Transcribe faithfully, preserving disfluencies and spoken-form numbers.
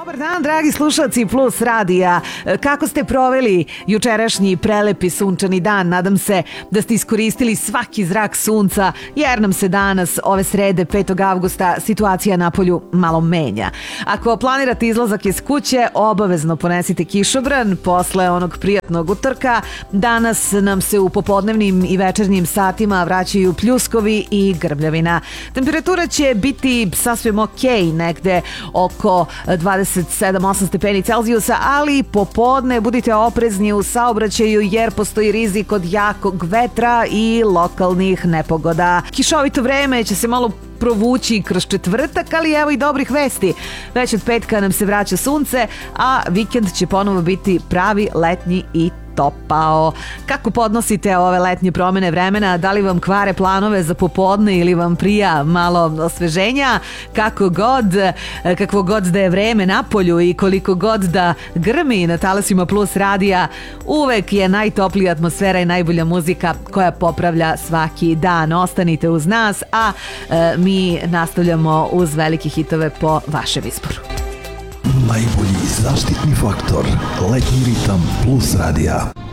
Dobar dan, dragi slušalci Plus radija. Kako ste proveli jučerašnji prelepi sunčani dan? Nadam se da ste iskoristili svaki zrak sunca, jer nam se danas, ove srede, petog avgusta, situacija na polju malo menja. Ako planirate izlazak iz kuće, obavezno ponesite kišobran posle onog prijatnog utorka. Danas nam se u popodnevnim i večernjim satima vraćaju pljuskovi i grbljavina. Temperatura će biti sasvim ok, negde oko dvadeset sedam osam stepeni Celzijusa, ali popodne budite oprezni u saobraćaju jer postoji rizik od jakog vetra i lokalnih nepogoda. Kišovito vreme će se malo provući kroz četvrtak, ali evo i dobrih vesti. Već od petka nam se vraća sunce, a vikend će ponovo biti pravi letnji i topao. Kako podnosite ove letnje promene vremena? Da li vam kvare planove za popodne ili vam prija malo osveženja? Kako god, kakvo god da je vreme na polju i koliko god da grmi na talasima Plus radija, uvek je najtoplija atmosfera i najbolja muzika koja popravlja svaki dan. Ostanite uz nas, a e, mi nastavljamo uz velike hitove po vašem izboru. Najbolji zaštitni faktor, letnji ritam Plus radija.